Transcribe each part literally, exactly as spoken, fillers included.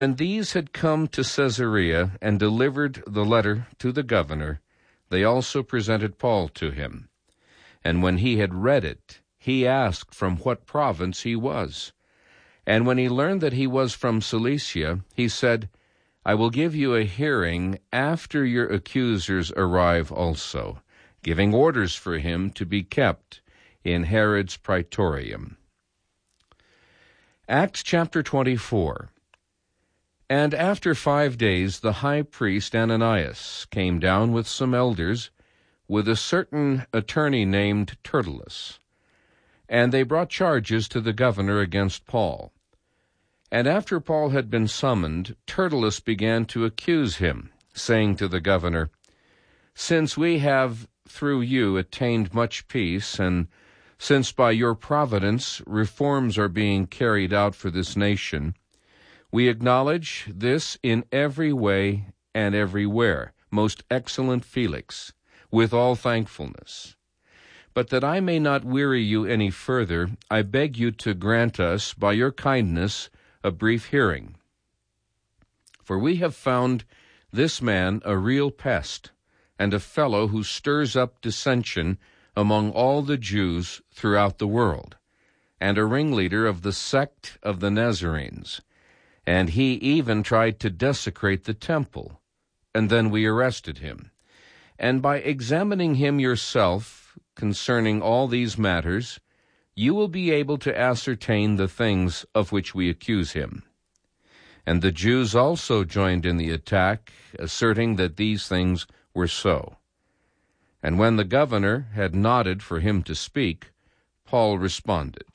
When these had come to Caesarea and delivered the letter to the governor, they also presented Paul to him. And when he had read it, he asked from what province he was. And when he learned that he was from Cilicia, he said, I will give you a hearing after your accusers arrive also, giving orders for him to be kept in Herod's praetorium. Acts chapter twenty-four. And after five days the high priest Ananias came down with some elders, with a certain attorney named Tertullus. And they brought charges to the governor against Paul. And after Paul had been summoned, Tertullus began to accuse him, saying to the governor, Since we have through you attained much peace, and since by your providence reforms are being carried out for this nation, we acknowledge this in every way and everywhere, most excellent Felix, with all thankfulness. But that I may not weary you any further, I beg you to grant us, by your kindness, a brief hearing. For we have found this man a real pest, and a fellow who stirs up dissension among all the Jews throughout the world, and a ringleader of the sect of the Nazarenes. And he even tried to desecrate the temple, and then we arrested him. And by examining him yourself concerning all these matters, you will be able to ascertain the things of which we accuse him. And the Jews also joined in the attack, asserting that these things were so. And when the governor had nodded for him to speak, Paul responded,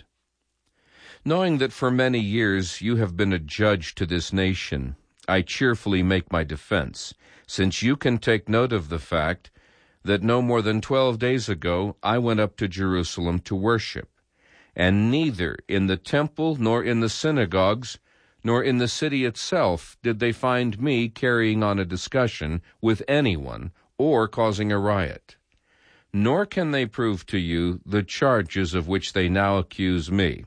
Knowing that for many years you have been a judge to this nation, I cheerfully make my defense, since you can take note of the fact that no more than twelve days ago I went up to Jerusalem to worship, and neither in the temple nor in the synagogues nor in the city itself did they find me carrying on a discussion with anyone or causing a riot. Nor can they prove to you the charges of which they now accuse me.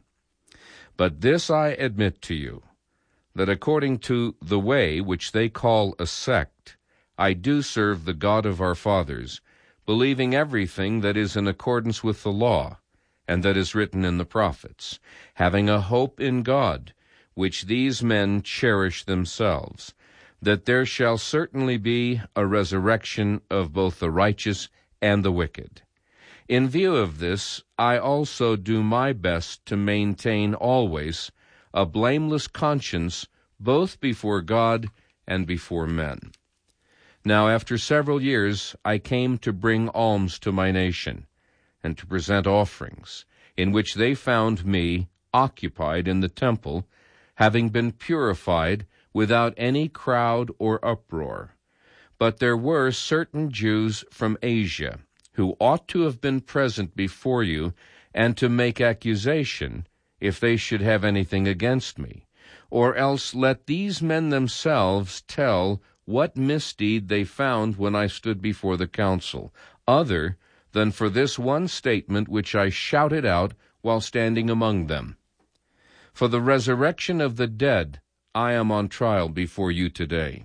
But this I admit to you, that according to the way which they call a sect, I do serve the God of our fathers, believing everything that is in accordance with the law, and that is written in the prophets, having a hope in God, which these men cherish themselves, that there shall certainly be a resurrection of both the righteous and the wicked. In view of this, I also do my best to maintain always a blameless conscience both before God and before men. Now after several years I came to bring alms to my nation, and to present offerings, in which they found me occupied in the temple, having been purified without any crowd or uproar. But there were certain Jews from Asia, who ought to have been present before you, and to make accusation, if they should have anything against me. Or else let these men themselves tell what misdeed they found when I stood before the council, other than for this one statement which I shouted out while standing among them. For the resurrection of the dead I am on trial before you today.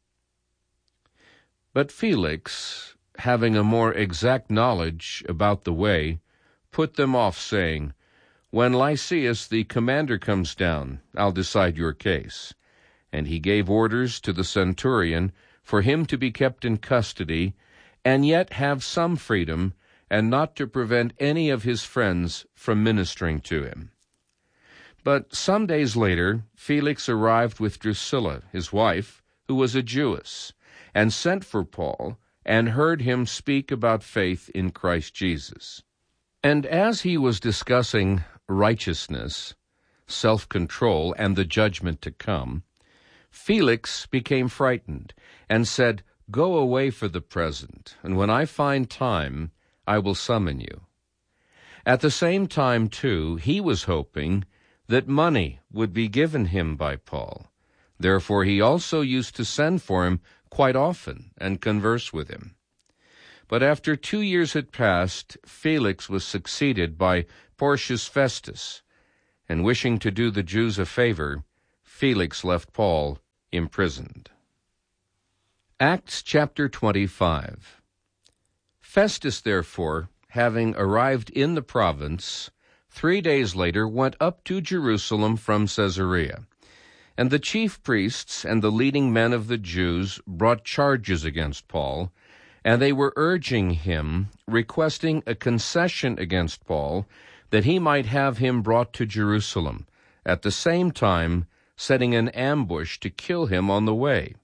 But Felix, having a more exact knowledge about the way, put them off, saying, When Lysias the commander comes down, I'll decide your case. And he gave orders to the centurion for him to be kept in custody, and yet have some freedom, and not to prevent any of his friends from ministering to him. But some days later Felix arrived with Drusilla, his wife, who was a Jewess, and sent for Paul, and heard him speak about faith in Christ Jesus. And as he was discussing righteousness, self-control, and the judgment to come, Felix became frightened, and said, Go away for the present, and when I find time, I will summon you. At the same time, too, he was hoping that money would be given him by Paul. Therefore he also used to send for him quite often and converse with him. But after two years had passed, Felix was succeeded by Porcius Festus, and wishing to do the Jews a favor, Felix left Paul imprisoned. Acts chapter twenty-five. Festus, therefore, having arrived in the province, three days later went up to Jerusalem from Caesarea. And the chief priests and the leading men of the Jews brought charges against Paul, and they were urging him, requesting a concession against Paul, that he might have him brought to Jerusalem, at the same time setting an ambush to kill him on the way.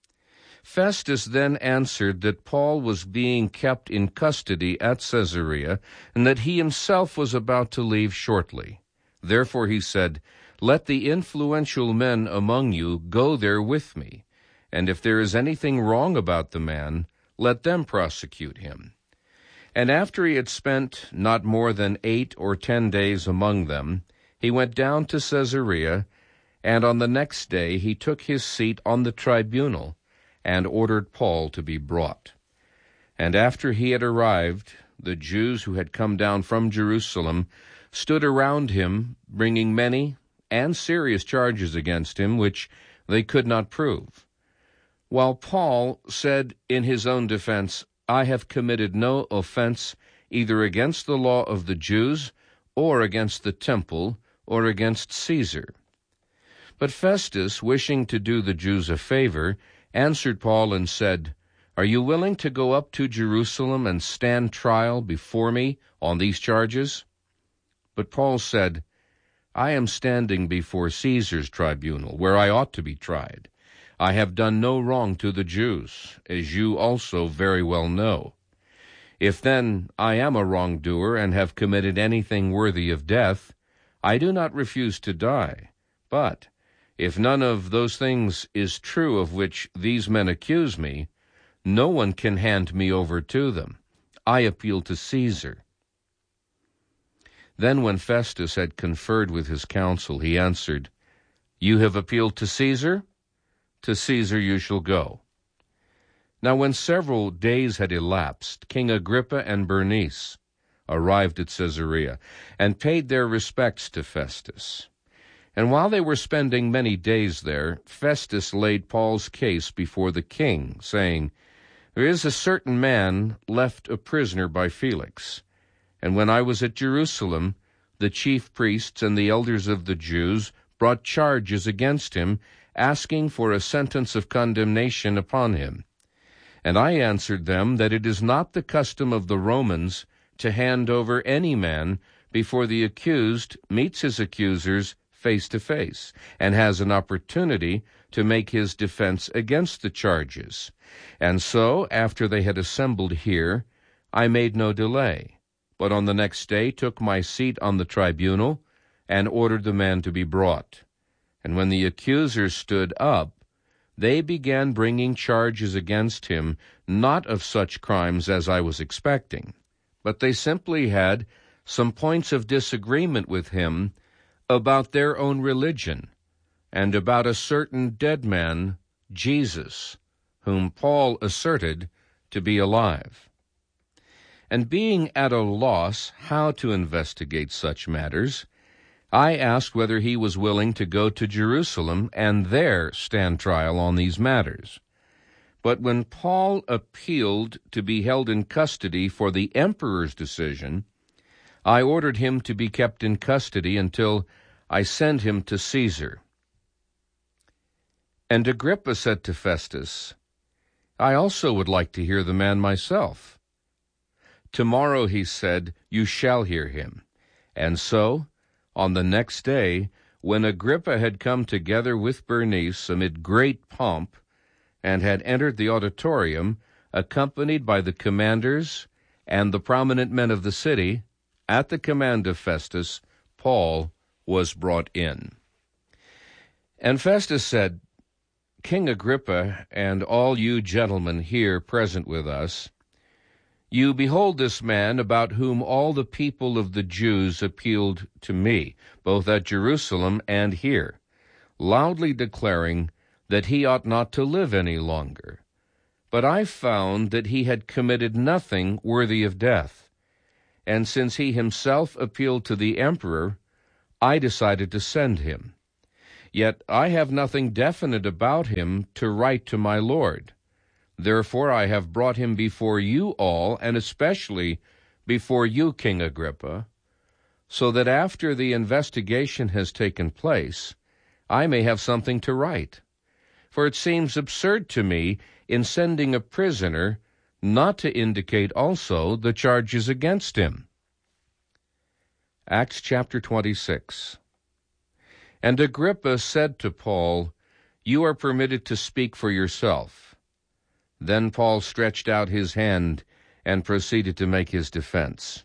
Festus then answered that Paul was being kept in custody at Caesarea, and that he himself was about to leave shortly. Therefore he said, "Let the influential men among you go there with me, and if there is anything wrong about the man, let them prosecute him." And after he had spent not more than eight or ten days among them, he went down to Caesarea, and on the next day he took his seat on the tribunal, and ordered Paul to be brought. And after he had arrived, the Jews who had come down from Jerusalem stood around him, bringing many and serious charges against him, which they could not prove. While Paul said in his own defense, "I have committed no offense either against the law of the Jews, or against the temple, or against Caesar." But Festus, wishing to do the Jews a favor, answered Paul and said, "Are you willing to go up to Jerusalem and stand trial before me on these charges?" But Paul said, "I am standing before Caesar's tribunal, where I ought to be tried. I have done no wrong to the Jews, as you also very well know. If then I am a wrongdoer and have committed anything worthy of death, I do not refuse to die. But if none of those things is true of which these men accuse me, no one can hand me over to them. I appeal to Caesar." Then when Festus had conferred with his council, he answered, "You have appealed to Caesar? To Caesar you shall go." Now when several days had elapsed, King Agrippa and Bernice arrived at Caesarea, and paid their respects to Festus. And while they were spending many days there, Festus laid Paul's case before the king, saying, "There is a certain man left a prisoner by Felix. And when I was at Jerusalem, the chief priests and the elders of the Jews brought charges against him, asking for a sentence of condemnation upon him. And I answered them that it is not the custom of the Romans to hand over any man before the accused meets his accusers face to face, and has an opportunity to make his defense against the charges. And so, after they had assembled here, I made no delay, but on the next day took my seat on the tribunal, and ordered the man to be brought. And when the accusers stood up, they began bringing charges against him, not of such crimes as I was expecting, but they simply had some points of disagreement with him about their own religion, and about a certain dead man, Jesus, whom Paul asserted to be alive. And being at a loss how to investigate such matters, I asked whether he was willing to go to Jerusalem and there stand trial on these matters. But when Paul appealed to be held in custody for the emperor's decision, I ordered him to be kept in custody until I send him to Caesar. And Agrippa said to Festus, "I also would like to hear the man myself." "Tomorrow," he said, "you shall hear him." And so, on the next day, when Agrippa had come together with Bernice amid great pomp, and had entered the auditorium, accompanied by the commanders and the prominent men of the city, at the command of Festus, Paul was brought in. And Festus said, "King Agrippa, and all you gentlemen here present with us, you behold this man about whom all the people of the Jews appealed to me, both at Jerusalem and here, loudly declaring that he ought not to live any longer. But I found that he had committed nothing worthy of death. And since he himself appealed to the emperor, I decided to send him. Yet I have nothing definite about him to write to my Lord. Therefore I have brought him before you all, and especially before you, King Agrippa, so that after the investigation has taken place, I may have something to write. For it seems absurd to me, in sending a prisoner, not to indicate also the charges against him. Acts chapter twenty-six. And Agrippa said to Paul, "You are permitted to speak for yourself." Then Paul stretched out his hand and proceeded to make his defense.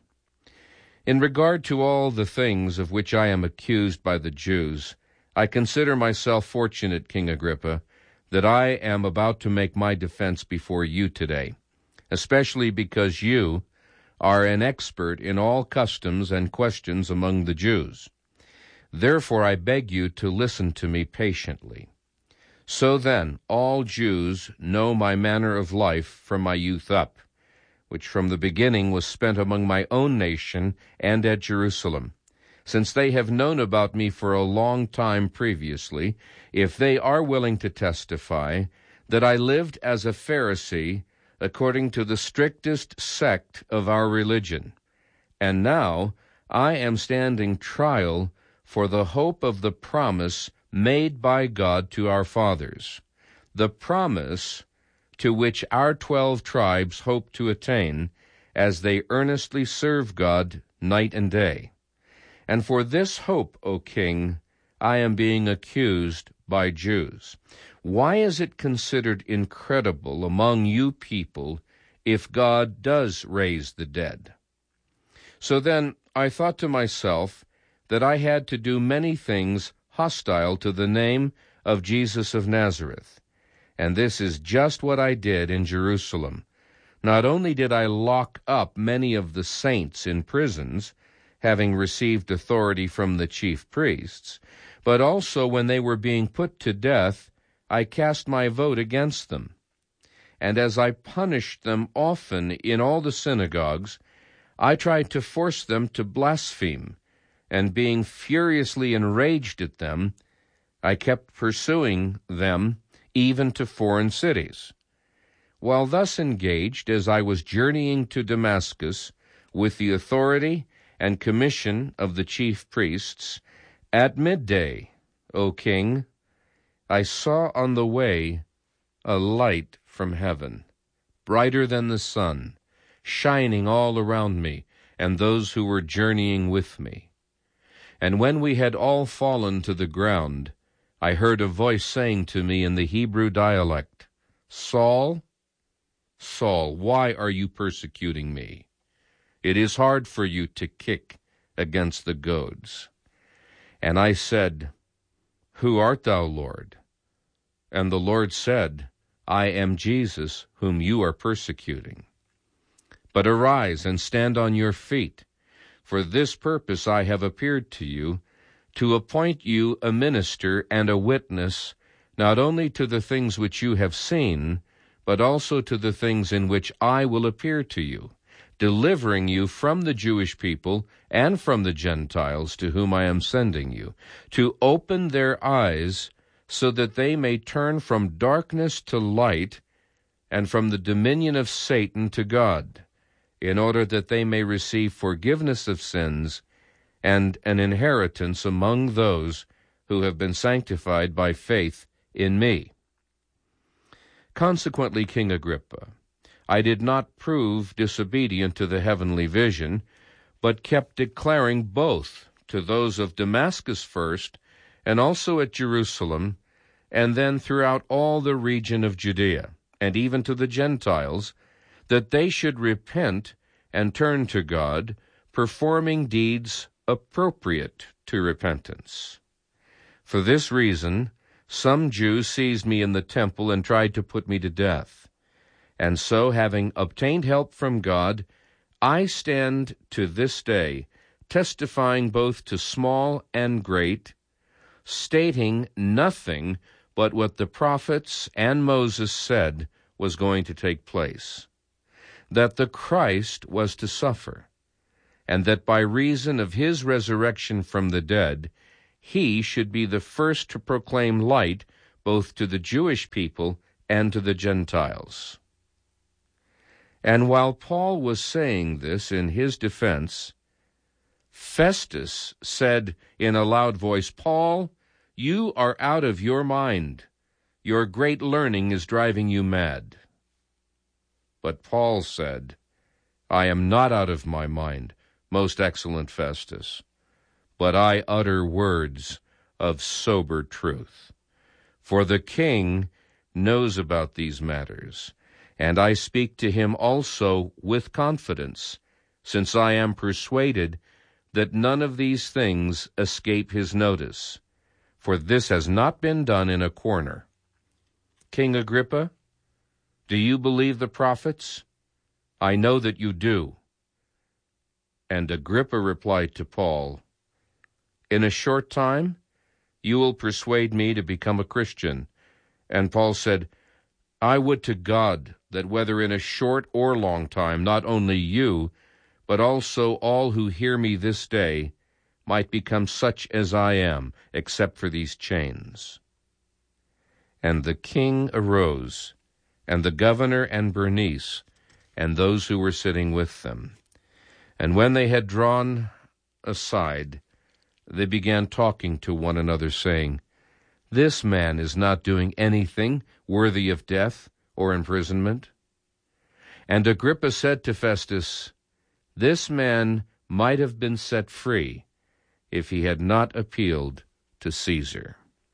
In regard to all the things of which I am accused by the Jews, I consider myself fortunate, King Agrippa, that I am about to make my defense before you today, especially because you are an expert in all customs and questions among the Jews. Therefore I beg you to listen to me patiently. So then, all Jews know my manner of life from my youth up, which from the beginning was spent among my own nation and at Jerusalem. Since they have known about me for a long time previously, if they are willing to testify that I lived as a Pharisee according to the strictest sect of our religion, and now I am standing trial for the hope of the promise made by God to our fathers, the promise to which our twelve tribes hope to attain as they earnestly serve God night and day. And for this hope, O King, I am being accused by Jews. Why is it considered incredible among you people if God does raise the dead? So then I thought to myself that I had to do many things hostile to the name of Jesus of Nazareth. And this is just what I did in Jerusalem. Not only did I lock up many of the saints in prisons, having received authority from the chief priests, but also when they were being put to death, I cast my vote against them. And as I punished them often in all the synagogues, I tried to force them to blaspheme, and being furiously enraged at them, I kept pursuing them even to foreign cities. While thus engaged, as I was journeying to Damascus with the authority and commission of the chief priests, at midday, O King, I saw on the way a light from heaven, brighter than the sun, shining all around me and those who were journeying with me. And when we had all fallen to the ground, I heard a voice saying to me in the Hebrew dialect, "Saul, Saul, why are you persecuting me? It is hard for you to kick against the goads." And I said, "Who art thou, Lord?" And the Lord said, "I am Jesus, whom you are persecuting. But arise and stand on your feet. For this purpose I have appeared to you, to appoint you a minister and a witness, not only to the things which you have seen, but also to the things in which I will appear to you, delivering you from the Jewish people and from the Gentiles to whom I am sending you, to open their eyes so that they may turn from darkness to light and from the dominion of Satan to God, in order that they may receive forgiveness of sins and an inheritance among those who have been sanctified by faith in me." Consequently, King Agrippa, I did not prove disobedient to the heavenly vision, but kept declaring both to those of Damascus first, and also at Jerusalem, and then throughout all the region of Judea, and even to the Gentiles, that they should repent and turn to God, performing deeds appropriate to repentance. For this reason, some Jews seized me in the temple and tried to put me to death. And so, having obtained help from God, I stand to this day, testifying both to small and great, stating nothing but what the prophets and Moses said was going to take place, that the Christ was to suffer, and that by reason of his resurrection from the dead, he should be the first to proclaim light both to the Jewish people and to the Gentiles. And while Paul was saying this in his defense, Festus said in a loud voice, "Paul, you are out of your mind. Your great learning is driving you mad." But Paul said, "I am not out of my mind, most excellent Festus, but I utter words of sober truth. For the king knows about these matters, and I speak to him also with confidence, since I am persuaded that none of these things escape his notice, for this has not been done in a corner. King Agrippa, do you believe the prophets? I know that you do." And Agrippa replied to Paul, "In a short time you will persuade me to become a Christian." And Paul said, "I would to God that whether in a short or long time, not only you, but also all who hear me this day, might become such as I am, except for these chains." And the king arose, and the governor and Bernice, and those who were sitting with them. And when they had drawn aside, they began talking to one another, saying, "This man is not doing anything worthy of death or imprisonment." And Agrippa said to Festus, "This man might have been set free if he had not appealed to Caesar."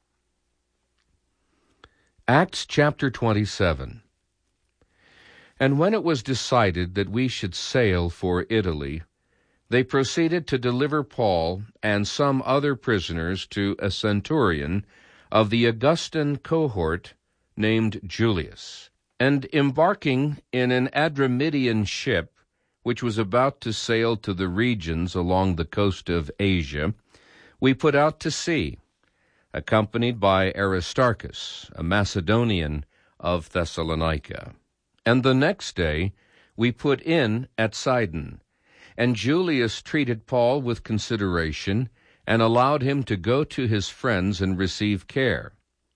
Acts chapter twenty-seven. And when it was decided that we should sail for Italy, they proceeded to deliver Paul and some other prisoners to a centurion of the Augustan cohort named Julius. And embarking in an Adramyttian ship, which was about to sail to the regions along the coast of Asia, we put out to sea, accompanied by Aristarchus, a Macedonian of Thessalonica. And the next day we put in at Sidon, and Julius treated Paul with consideration and allowed him to go to his friends and receive care.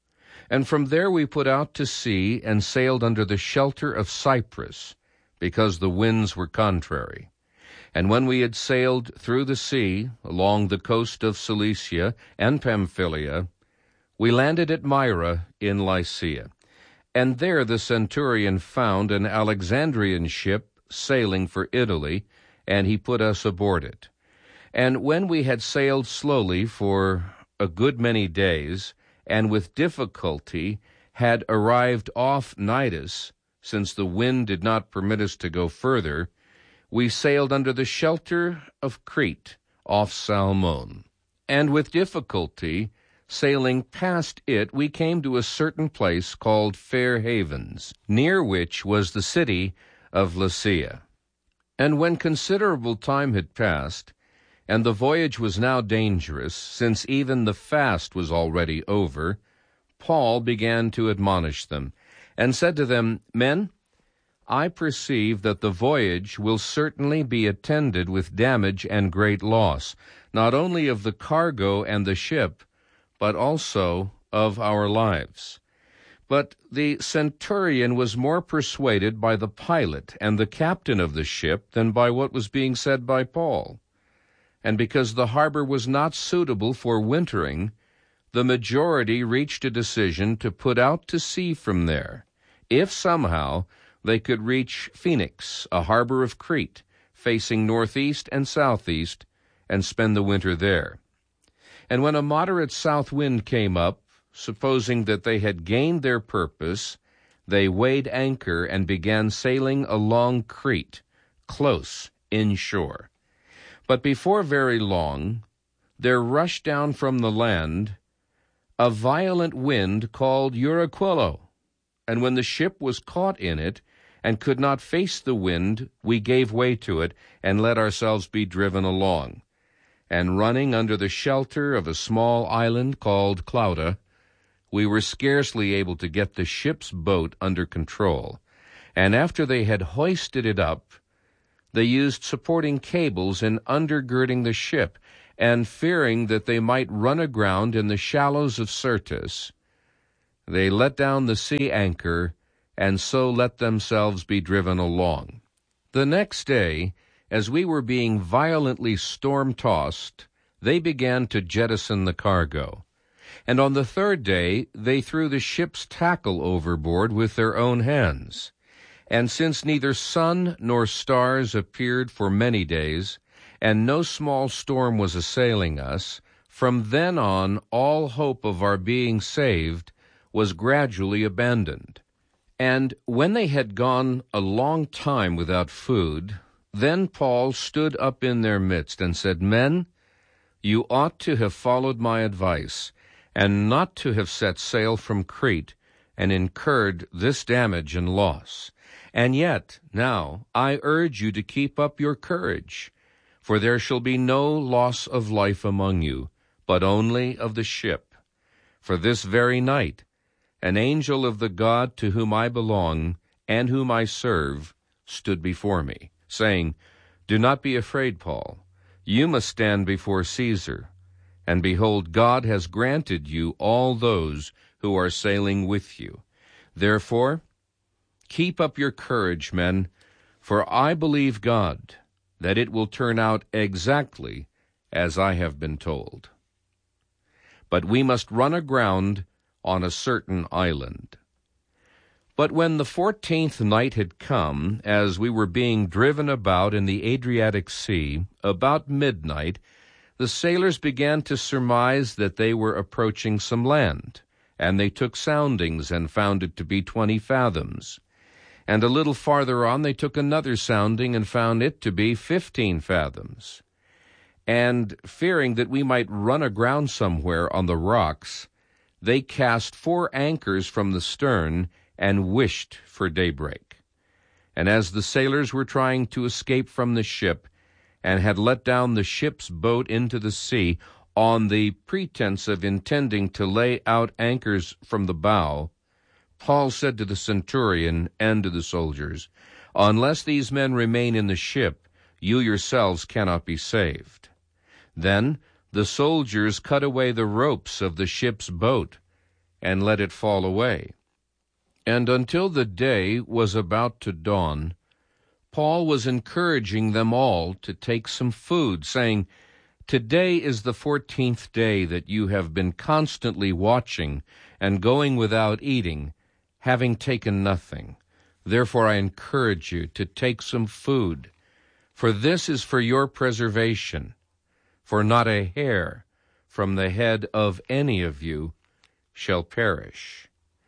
And from there we put out to sea and sailed under the shelter of Cyprus, because the winds were contrary. And when we had sailed through the sea, along the coast of Cilicia and Pamphylia, we landed at Myra in Lycia. And there the centurion found an Alexandrian ship sailing for Italy, and he put us aboard it. And when we had sailed slowly for a good many days, and with difficulty had arrived off Cnidus, since the wind did not permit us to go further, we sailed under the shelter of Crete, off Salmon. And with difficulty, sailing past it, we came to a certain place called Fair Havens, near which was the city of Lasea. And when considerable time had passed, and the voyage was now dangerous, since even the fast was already over, Paul began to admonish them, and said to them, "Men, I perceive that the voyage will certainly be attended with damage and great loss, not only of the cargo and the ship, but also of our lives." But the centurion was more persuaded by the pilot and the captain of the ship than by what was being said by Paul. And because the harbor was not suitable for wintering, the majority reached a decision to put out to sea from there, if somehow they could reach Phoenix, a harbor of Crete, facing northeast and southeast, and spend the winter there. And when a moderate south wind came up, supposing that they had gained their purpose, they weighed anchor and began sailing along Crete, close inshore. But before very long, there rushed down from the land a violent wind called Euraquilo, and when the ship was caught in it and could not face the wind, we gave way to it and let ourselves be driven along. And running under the shelter of a small island called Clauda, we were scarcely able to get the ship's boat under control. And after they had hoisted it up, they used supporting cables in undergirding the ship, and fearing that they might run aground in the shallows of Syrtis, they let down the sea anchor, and so let themselves be driven along. The next day, as we were being violently storm-tossed, they began to jettison the cargo. And on the third day they threw the ship's tackle overboard with their own hands. And since neither sun nor stars appeared for many days, and no small storm was assailing us, from then on all hope of our being saved was gradually abandoned. And when they had gone a long time without food, then Paul stood up in their midst and said, Men, you ought to have followed my advice, and not to have set sail from Crete, and incurred this damage and loss. And yet, now, I urge you to keep up your courage, for there shall be no loss of life among you, but only of the ship. For this very night, an angel of the God to whom I belong, and whom I serve, stood before me, saying, Do not be afraid, Paul. You must stand before Caesar. And behold, God has granted you all those who are sailing with you. Therefore, keep up your courage, men, for I believe God, that it will turn out exactly as I have been told. But we must run aground on a certain island. But when the fourteenth night had come, as we were being driven about in the Adriatic Sea, about midnight, the sailors began to surmise that they were approaching some land, and they took soundings and found it to be twenty fathoms. And a little farther on they took another sounding and found it to be fifteen fathoms. And fearing that we might run aground somewhere on the rocks, they cast four anchors from the stern and wished for daybreak. And as the sailors were trying to escape from the ship, and had let down the ship's boat into the sea, on the pretense of intending to lay out anchors from the bow, Paul said to the centurion and to the soldiers, Unless these men remain in the ship, you yourselves cannot be saved. Then the soldiers cut away the ropes of the ship's boat, and let it fall away. And until the day was about to dawn, Paul was encouraging them all to take some food, saying, Today is the fourteenth day that you have been constantly watching and going without eating, having taken nothing. Therefore I encourage you to take some food, for this is for your preservation. For not a hair from the head of any of you shall perish.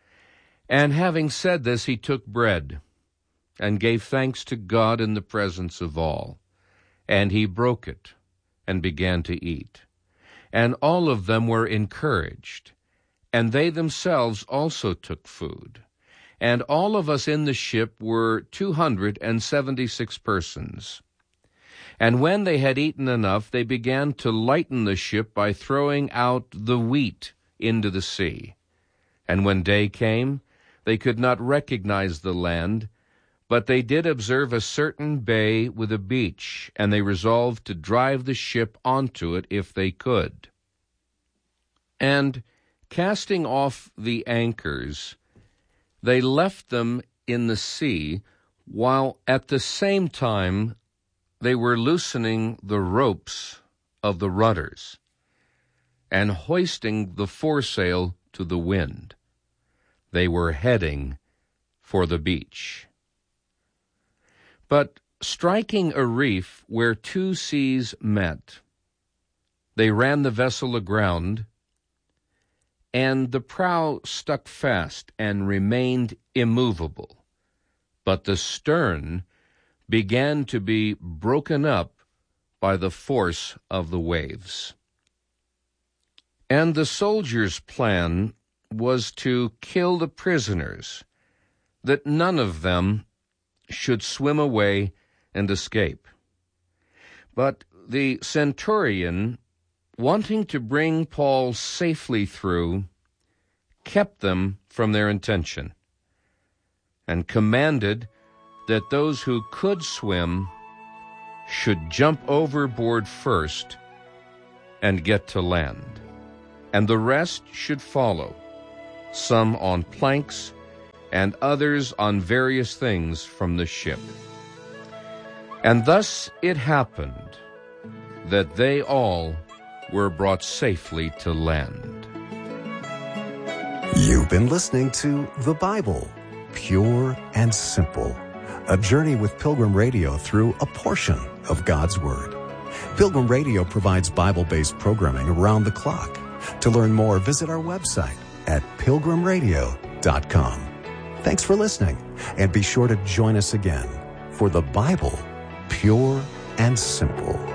And having said this, he took bread, and gave thanks to God in the presence of all. And he broke it, and began to eat. And all of them were encouraged, and they themselves also took food. And all of us in the ship were two hundred and seventy-six persons. And when they had eaten enough, they began to lighten the ship by throwing out the wheat into the sea. And when day came, they could not recognize the land, but they did observe a certain bay with a beach, and they resolved to drive the ship onto it if they could. And casting off the anchors, they left them in the sea, while at the same time they were loosening the ropes of the rudders and hoisting the foresail to the wind. They were heading for the beach. But striking a reef where two seas met, they ran the vessel aground, and the prow stuck fast and remained immovable. But the stern began to be broken up by the force of the waves. And the soldiers' plan was to kill the prisoners, that none of them should swim away and escape. But the centurion, wanting to bring Paul safely through, kept them from their intention, and commanded that those who could swim should jump overboard first and get to land, and the rest should follow, some on planks and others on various things from the ship. And thus it happened that they all were brought safely to land. You've been listening to The Bible, Pure and Simple, a journey with Pilgrim Radio through a portion of God's Word. Pilgrim Radio provides Bible-based programming around the clock. To learn more, visit our website at pilgrim radio dot com. Thanks for listening, and be sure to join us again for The Bible, Pure and Simple.